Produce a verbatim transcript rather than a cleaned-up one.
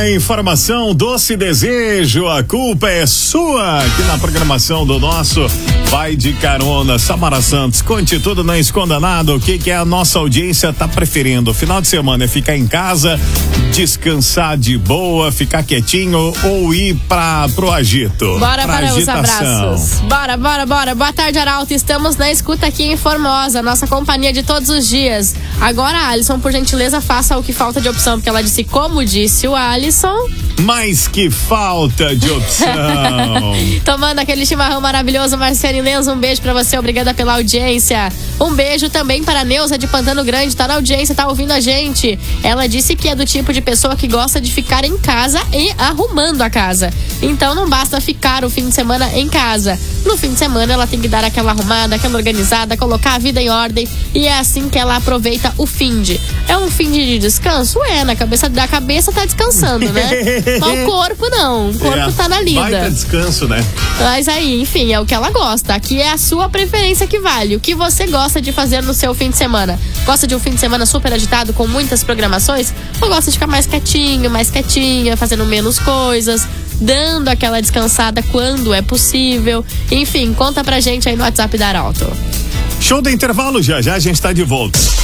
Boa informação, doce desejo, a culpa é sua. Aqui na programação do nosso Vai de Carona. Samara Santos, conte tudo, não esconda nada. O que que a nossa audiência tá preferindo? Final de semana é ficar em casa, descansar de boa, ficar quietinho ou ir pra, pro agito? Bora pra para agitação. os abraços. Bora, bora, bora. Boa tarde, Arauto. Estamos na escuta aqui em Formosa, nossa companhia de todos os dias. Agora, Alisson, por gentileza, faça o que falta de opção, porque ela disse, como disse o Alisson. Mas que falta de opção. Tomando aquele chimarrão maravilhoso, Marciane Lenz, um beijo pra você, obrigada pela audiência. Um beijo também para a Neuza de Pantano Grande, tá na audiência, tá ouvindo a gente. Ela disse que é do tipo de pessoa que gosta de ficar em casa e arrumando a casa. Então não basta ficar o fim de semana em casa. No fim de semana ela tem que dar aquela arrumada, aquela organizada, colocar a vida em ordem, e é assim que ela aproveita o finde. É um finde de descanso? É, na cabeça da cabeça tá descansando, né? Mas o corpo não, o corpo é, tá na lida. Baita descanso, né? Mas aí, enfim, é o que ela gosta. Aqui é a sua preferência que vale. O que você gosta de fazer no seu fim de semana? Gosta de um fim de semana super agitado, com muitas programações? Ou gosta de ficar mais quietinho, mais quietinha, fazendo menos coisas, dando aquela descansada quando é possível? Enfim, conta pra gente aí no WhatsApp da Arauto. Show do intervalo, já já a gente tá de volta.